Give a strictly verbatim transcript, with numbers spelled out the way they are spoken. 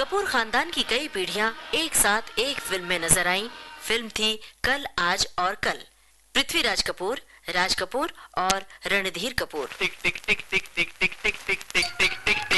कपूर खानदान की कई पीढ़ियां एक साथ एक फिल्म में नजर आईं। फिल्म थी कल, आज और कल। पृथ्वीराज कपूर, राज कपूर और रणधीर कपूर। टिक टिक टिक टिक टिक टिक टिक टिक टिक